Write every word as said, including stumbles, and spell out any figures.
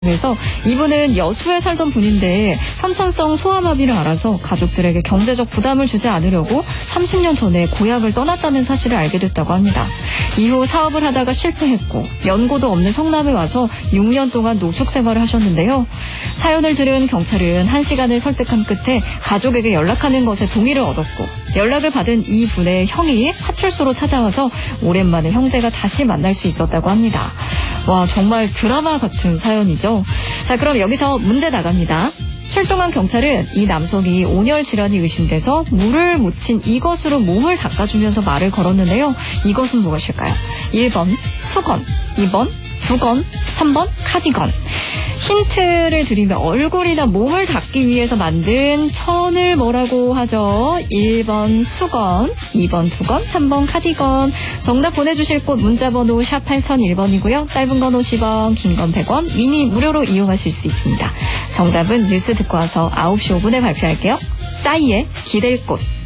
그래서 이분은 여수에 살던 분인데 선천성 소아마비를 알아서 가족들에게 경제적 부담을 주지 않으려고 삼십 년 전에 고향을 떠났다는 사실을 알게 됐다고 합니다. 이후 사업을 하다가 실패했고 연고도 없는 성남에 와서 육 년 동안 노숙 생활을 하셨는데요. 사연을 들은 경찰은 한 시간을 설득한 끝에 가족에게 연락하는 것에 동의를 얻었고 연락을 받은 이분의 형이 파출소로 찾아와서 오랜만에 형제가 다시 만날 수 있었다고 합니다. 와, 정말 드라마 같은 사연이죠. 자, 그럼 여기서 문제 나갑니다. 출동한 경찰은 이 남성이 온열 질환이 의심돼서 물을 묻힌 이것으로 몸을 닦아주면서 말을 걸었는데요. 이것은 무엇일까요? 일 번 수건, 이 번 두건, 삼 번 카디건. 힌트를 드리면 얼굴이나 몸을 닦기 위해서 만든 천을 뭐라고 하죠? 일 번 수건, 이 번 두건, 삼 번 카디건. 정답 보내주실 곳 문자번호 샵 팔공공일 번이고요. 짧은 건 오십 원, 긴 건 백 원, 미니 무료로 이용하실 수 있습니다. 정답은 뉴스 듣고 와서 아홉 시 오 분에 발표할게요. 싸이의 기댈 곳.